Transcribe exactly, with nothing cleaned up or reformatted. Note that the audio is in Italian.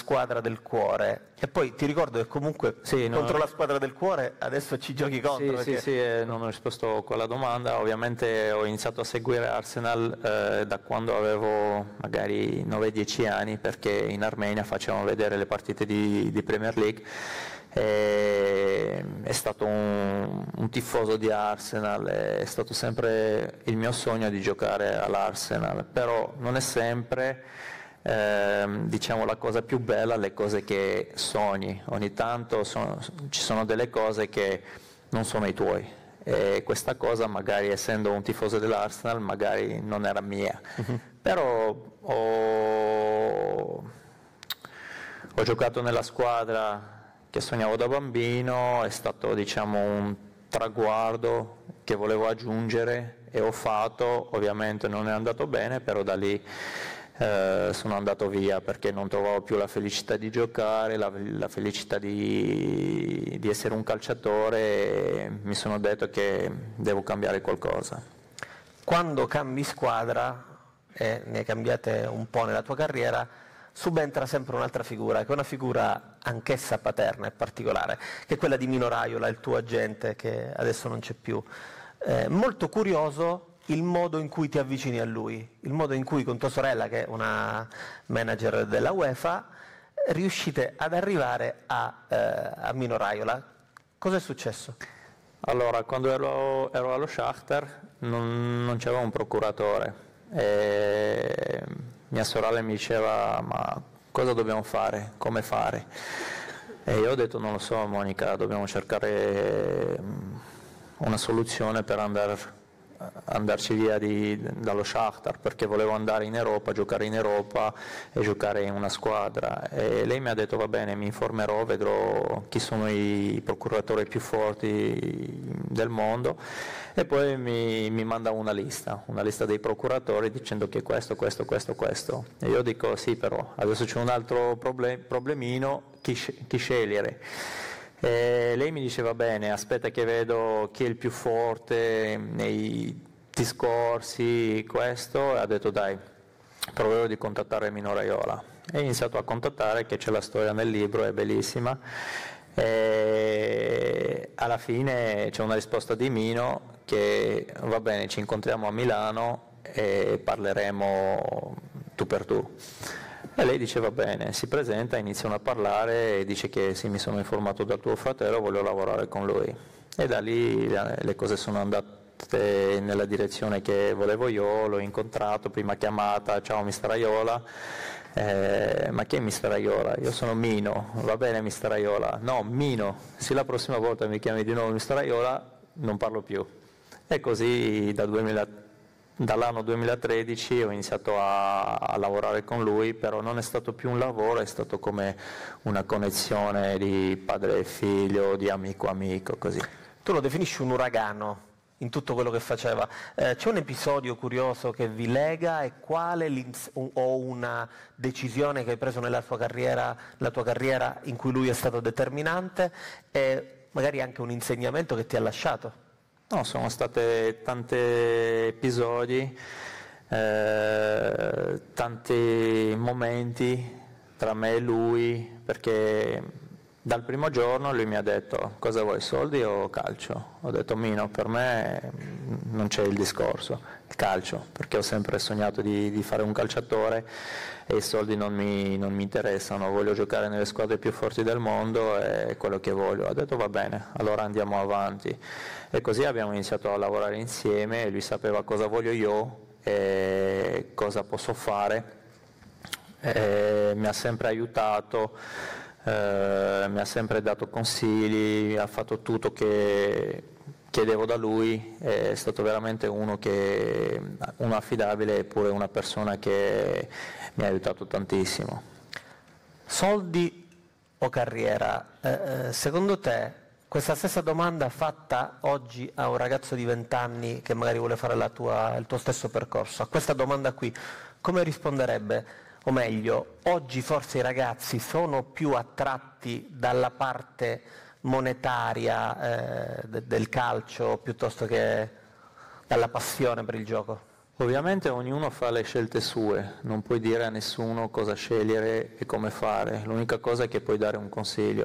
squadra del cuore, e poi ti ricordo che comunque sì, contro no, la squadra del cuore adesso ci giochi contro. Sì, perché... sì, sì, eh, non ho risposto a quella domanda. Ovviamente ho iniziato a seguire Arsenal eh, da quando avevo magari nove dieci anni, perché in Armenia facevano vedere le partite di, di Premier League. E è stato un, un tifoso di Arsenal, è stato sempre il mio sogno di giocare all'Arsenal, però non è sempre eh, diciamo la cosa più bella, le cose che sogni. Ogni tanto sono, ci sono delle cose che non sono i tuoi, e questa cosa magari, essendo un tifoso dell'Arsenal, magari non era mia. Uh-huh. Però ho, ho giocato nella squadra che sognavo da bambino, è stato diciamo un traguardo che volevo aggiungere e ho fatto. Ovviamente non è andato bene, però da lì eh, sono andato via perché non trovavo più la felicità di giocare, la, la felicità di, di essere un calciatore, e mi sono detto che devo cambiare qualcosa. Quando cambi squadra, e ne hai cambiate un po' nella tua carriera, subentra sempre un'altra figura, che è una figura anch'essa paterna e particolare, che è quella di Mino Raiola, il tuo agente, che adesso non c'è più. Eh, molto curioso il modo in cui ti avvicini a lui, il modo in cui con tua sorella, che è una manager della UEFA, riuscite ad arrivare a, eh, a Mino Raiola. Cosa è successo? Allora, quando ero, ero allo Shakhtar non, non c'era un procuratore. E mia sorella mi diceva: ma cosa dobbiamo fare, come fare? E io ho detto: non lo so Monica, dobbiamo cercare una soluzione per andare andarci via di, dallo Shakhtar, perché volevo andare in Europa, giocare in Europa e giocare in una squadra. E lei mi ha detto: va bene, mi informerò, vedrò chi sono i procuratori più forti del mondo, e poi mi, mi manda una lista, una lista dei procuratori dicendo che questo, questo, questo, questo. E io dico: sì, però adesso c'è un altro problem, problemino, chi, chi scegliere? E lei mi diceva: bene, aspetta che vedo chi è il più forte nei discorsi, questo, e ha detto: dai, proverò di contattare Mino Raiola. E ho iniziato a contattare, che c'è la storia nel libro, è bellissima, e alla fine c'è una risposta di Mino che: va bene, ci incontriamo a Milano e parleremo tu per tu. E lei dice: va bene, si presenta, iniziano a parlare e dice che sì, mi sono informato dal tuo fratello, voglio lavorare con lui. E da lì le cose sono andate nella direzione che volevo io, l'ho incontrato, prima chiamata: ciao mister Raiola. Eh, ma chi è mister Raiola? Io sono Mino. Va bene mister Raiola. No, Mino, se la prossima volta mi chiami di nuovo mister Raiola non parlo più. E così da duemila dall'anno duemilatredici ho iniziato a, a lavorare con lui, però non è stato più un lavoro, è stato come una connessione di padre e figlio, di amico amico, così. Tu lo definisci un uragano in tutto quello che faceva. Eh, c'è un episodio curioso che vi lega, e quale o una decisione che hai preso nella tua carriera, la tua carriera in cui lui è stato determinante, e magari anche un insegnamento che ti ha lasciato? No, sono stati tanti episodi, eh, tanti momenti tra me e lui, perché dal primo giorno lui mi ha detto: cosa vuoi, soldi o calcio? Ho detto: Mino, per me non c'è il discorso, il calcio, perché ho sempre sognato di, di fare un calciatore e i soldi non mi, non mi interessano, voglio giocare nelle squadre più forti del mondo, è quello che voglio. Ha detto: va bene, allora andiamo avanti. E così abbiamo iniziato a lavorare insieme, e lui sapeva cosa voglio io e cosa posso fare, e mi ha sempre aiutato, eh, mi ha sempre dato consigli, ha fatto tutto che chiedevo da lui, è stato veramente uno che uno affidabile, eppure una persona che mi ha aiutato tantissimo. Soldi o carriera? Eh, secondo te questa stessa domanda fatta oggi a un ragazzo di venti anni che magari vuole fare la tua, il tuo stesso percorso, a questa domanda qui, come risponderebbe? O meglio, oggi forse i ragazzi sono più attratti dalla parte monetaria eh, de- del calcio piuttosto che dalla passione per il gioco? Ovviamente ognuno fa le scelte sue, non puoi dire a nessuno cosa scegliere e come fare, l'unica cosa è che puoi dare un consiglio.